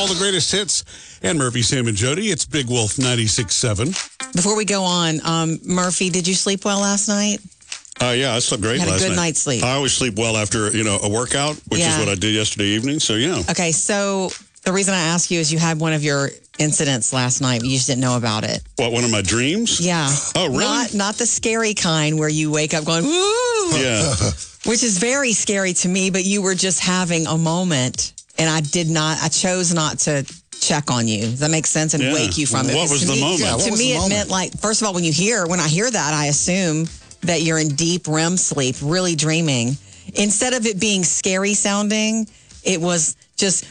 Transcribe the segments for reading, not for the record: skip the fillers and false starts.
all the greatest hits. And Murphy, Sam, and Jody. It's Big Wolf 96.7. Before we go on, Murphy, did you sleep well last night? Yeah, I slept great last night. Had a good night's sleep. I always sleep well after, a workout, which is what I did yesterday evening. So, yeah. Okay, so the reason I ask you is you had one of your incidents last night, but you just didn't know about it. What, one of my dreams? Yeah. Oh, really? Not the scary kind where you wake up going, woo! Yeah. Which is very scary to me, but you were just having a moment, and I chose not to check on you. Does that make sense? And wake you from it. What was the moment? Yeah, To me, it meant first of all, when I hear that, I assume that you're in deep REM sleep, really dreaming. Instead of it being scary sounding, it was just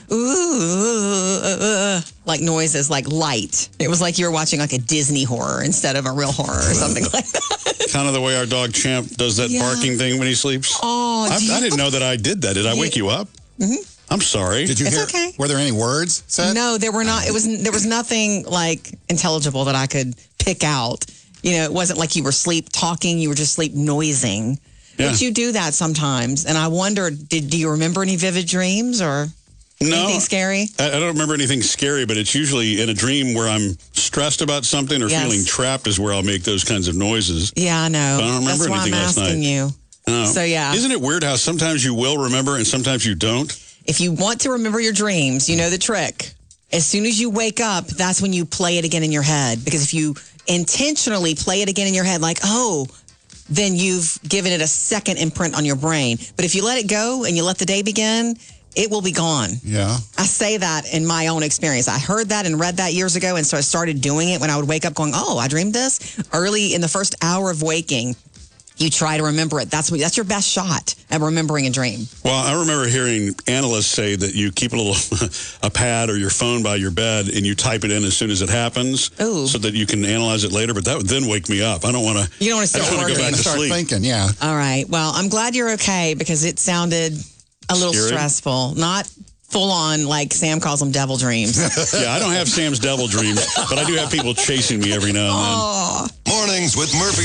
like noises, like light. It was like you were watching like a Disney horror instead of a real horror or something like that. Kind of the way our dog Champ does that barking thing when he sleeps. Oh, I didn't know that I did that. Did I wake you up? Mm-hmm. I'm sorry. Did you hear? Okay. Were there any words said? No, there were not. There was nothing like intelligible that I could pick out. It wasn't like you were sleep talking. You were just sleep noising. Yeah. But you do that sometimes. And I wondered, do you remember any vivid dreams or anything scary? I don't remember anything scary, but it's usually in a dream where I'm stressed about something or feeling trapped is where I'll make those kinds of noises. Yeah, I know. But I don't remember That's why anything I'm last asking night. you. No. So, yeah. Isn't it weird how sometimes you will remember and sometimes you don't? If you want to remember your dreams, you know the trick. As soon as you wake up, that's when you play it again in your head. Because if you intentionally play it again in your head, like, then you've given it a second imprint on your brain. But if you let it go and you let the day begin, it will be gone. Yeah. I say that in my own experience. I heard that and read that years ago, and so I started doing it when I would wake up going, I dreamed this. Early in the first hour of waking, you try to remember it. That's your best shot at remembering a dream. Well, I remember hearing analysts say that you keep a pad or your phone by your bed and you type it in as soon as it happens so that you can analyze it later. But that would then wake me up. I don't want to. You don't want to start go back to Start sleep. thinking, yeah. All right. Well, I'm glad you're okay because it sounded a little stressful. Not full on like Sam calls them devil dreams. Yeah, I don't have Sam's devil dreams, but I do have people chasing me every now and then. Mornings with Murphy.